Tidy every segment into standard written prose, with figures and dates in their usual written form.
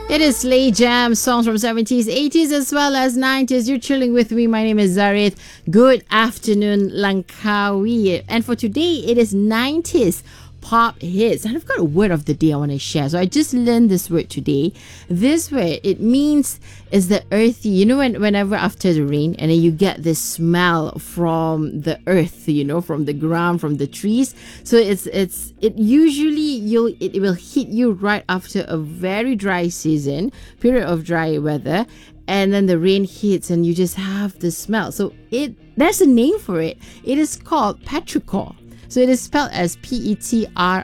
It is Slay Jam, songs from 70s, 80s as well as 90s. You're chilling with me. My name is Zarith. Good afternoon, Langkawi. And for today, it is 90s pop hits. And I've got a word of the day I want to share. So I just learned this word today. This word, it means is the earthy. You know, whenever after the rain and then you get this smell from the earth, you know, from the ground, from the trees. So it usually it will hit you right after a very dry season, period of dry weather. And then the rain hits and you just have the smell. So there's a name for it. It is called petrichor. So it is spelled as Petrichor.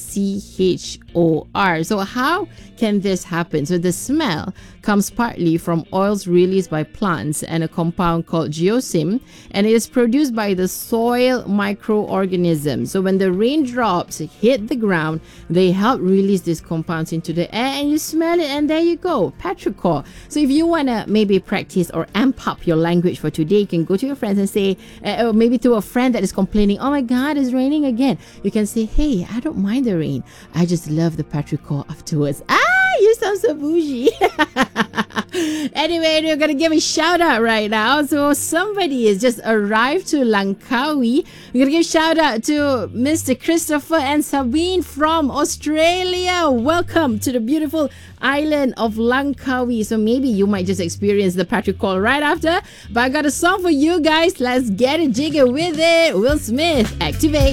So how can this happen? So the smell comes partly from oils released by plants and a compound called geosmin, and it is produced by the soil microorganisms. So when the raindrops hit the ground, they help release these compounds into the air and you smell it, and there you go, petrichor. So if you want to maybe practice or amp up your language for today, you can go to your friends and say, or maybe to a friend that is complaining, oh my God, it's raining again. You can say, hey, I don't mind the rain. I just love the petrichor afterwards. You sound so bougie. Anyway, we're going to give a shout out right now. So somebody has just arrived to Langkawi. We're going to give a shout out to Mr. Christopher and Sabine from Australia. Welcome to the beautiful island of Langkawi. So maybe you might just experience the petrichor right after. But I got a song for you guys. Let's get it jiggy with it. Will Smith, activate.